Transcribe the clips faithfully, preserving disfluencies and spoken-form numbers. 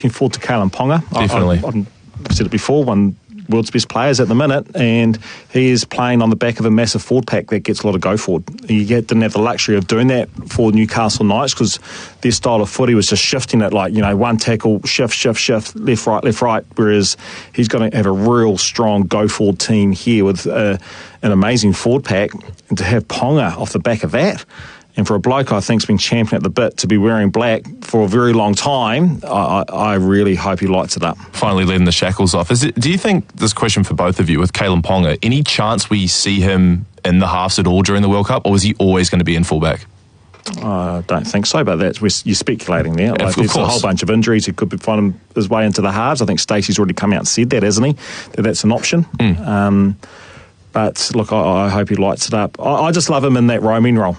Looking forward to Kalyn Ponga. Definitely. I, I, I've said it before, one world's best players at the minute, and he is playing on the back of a massive forward pack that gets a lot of go forward. You get, didn't have the luxury of doing that for Newcastle Knights because their style of footy was just shifting it, like, you know, one tackle, shift, shift, shift, left, right, left, right, whereas he's going to have a real strong go forward team here with uh, an amazing forward pack, and to have Ponga off the back of that, and for a bloke I think's been champion at the bit to be wearing black for a very long time, I, I really hope he lights it up. Finally letting the shackles off. Is it, do you think, this question for both of you, with Kalyn Ponga, any chance we see him in the halves at all during the World Cup, or is he always going to be in fullback? I uh, don't think so, but that's, you're speculating there. Yeah, like, there's a whole bunch of injuries. He could be finding his way into the halves. I think Stacey's already come out and said that, hasn't he? That that's an option. Mm. Um, but look, I, I hope he lights it up. I, I just love him in that roaming role.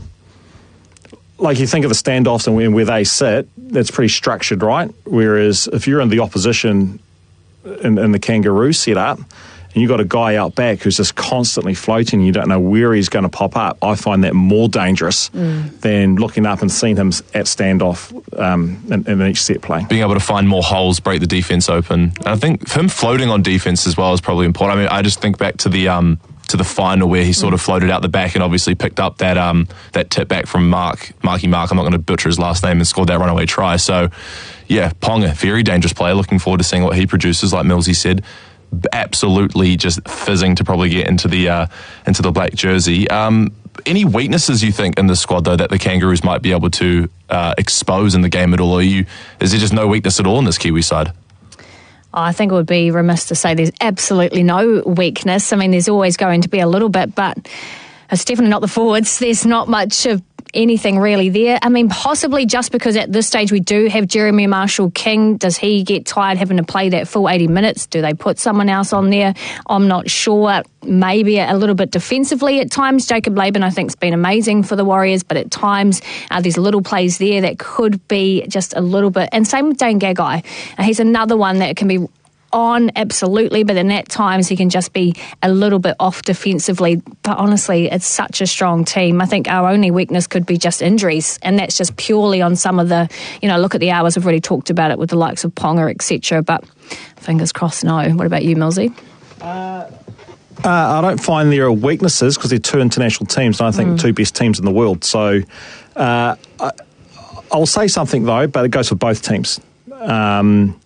Like, you think of the standoffs and where, where they sit, that's pretty structured, right? Whereas if you're in the opposition in, in the Kangaroo setup, and you've got a guy out back who's just constantly floating, you don't know where he's going to pop up, I find that more dangerous mm. than looking up and seeing him at standoff um, in, in each set play. Being able to find more holes, break the defence open. And I think him floating on defence as well is probably important. I mean, I just think back to the... Um, to the final where he sort of floated out the back and obviously picked up that um, that tip back from Mark, Marky Mark, I'm not going to butcher his last name, and scored that runaway try. So, yeah, Ponga, very dangerous player. Looking forward to seeing what he produces, like Millsy said. Absolutely just fizzing to probably get into the uh, into the black jersey. Um, any weaknesses you think in the squad, though, that the Kangaroos might be able to uh, expose in the game at all? Or are you, is there just no weakness at all in this Kiwi side? I think it would be remiss to say there's absolutely no weakness. I mean, there's always going to be a little bit, but it's definitely not the forwards. There's not much of anything really there. I mean, possibly just because at this stage we do have Jeremy Marshall-King. Does he get tired having to play that full eighty minutes? Do they put someone else on there? I'm not sure. Maybe a little bit defensively at times. Jacob Laban, I think, has been amazing for the Warriors, but at times uh, there's little plays there that could be just a little bit. And same with Dane Gagai. Uh, he's another one that can be on, absolutely, but then at times he can just be a little bit off defensively. But honestly, it's such a strong team. I think our only weakness could be just injuries, and that's just purely on some of the, you know, look at the hours. We've already talked about it with the likes of Ponga, et cetera. But fingers crossed, no. What about you, Millsy? Uh, uh, I don't find there are weaknesses because they're two international teams, and I think mm. the two best teams in the world. So uh, I, I'll say something, though, but it goes for both teams. Um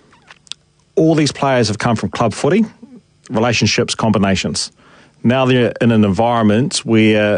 All these players have come from club footy, relationships, combinations. Now they're in an environment where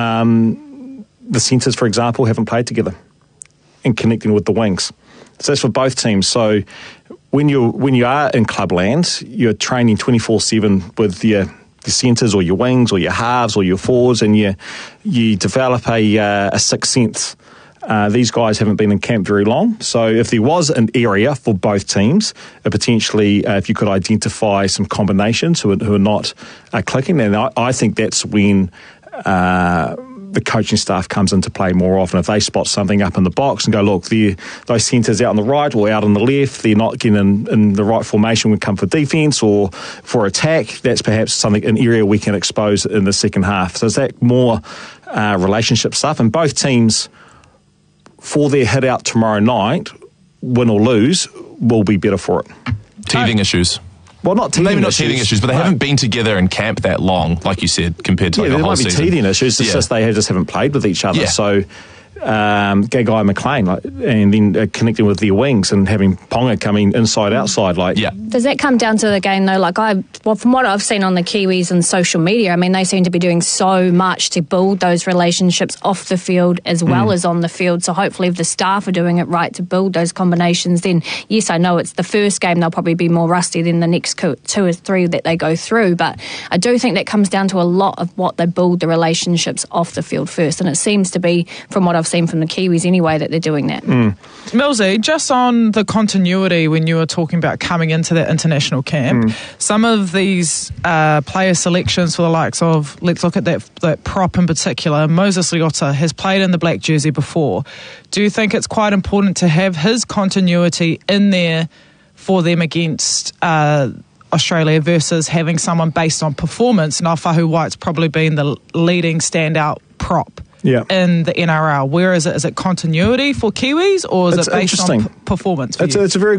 um, the centres, for example, haven't played together and connecting with the wings. So that's for both teams. So when you when you are in clubland, you're training twenty-four seven with your, your centres or your wings or your halves or your forwards, and you you develop a, uh, a sixth sense. Uh, these guys haven't been in camp very long, so if there was an area for both teams, uh, potentially uh, if you could identify some combinations who are, who are not uh, clicking, then I, I think that's when uh, the coaching staff comes into play more often. If they spot something up in the box and go, look, those centres out on the right or out on the left, they're not getting in, in the right formation when we come for defence or for attack, that's perhaps something, an area we can expose in the second half. So is that more uh, relationship stuff? And both teams, for their hit out tomorrow night, win or lose, will be better for it. Teething uh, issues. Well, not teething Maybe not issues. teething issues, but they no. haven't been together in camp that long, like you said, compared to yeah, like there a whole might be season. teething issues. It's yeah. just they just haven't played with each other. Yeah. So um, Gagai McLean, like, and then uh, connecting with their wings and having Ponga coming inside outside. Like, yeah. Does that come down to the game though? Like I, well, from what I've seen on the Kiwis and social media, I mean, they seem to be doing so much to build those relationships off the field as well mm. as on the field. So hopefully, if the staff are doing it right to build those combinations, then yes, I know it's the first game they'll probably be more rusty than the next two or three that they go through. But I do think that comes down to a lot of what they build the relationships off the field first, and it seems to be, from what I've seen from the Kiwis anyway, that they're doing that. Mm. Millsy, just on the continuity when you were talking about coming into that international camp, mm. some of these uh, player selections for the likes of, let's look at that, that prop in particular, Moses Leota has played in the black jersey before. Do you think it's quite important to have his continuity in there for them against uh, Australia versus having someone based on performance? Now, Fahu White's probably been the leading standout prop Yeah. in the N R L? Where is it? Is it continuity for Kiwis, or is It's it based on interesting. p- performance for It's you? a, it's a very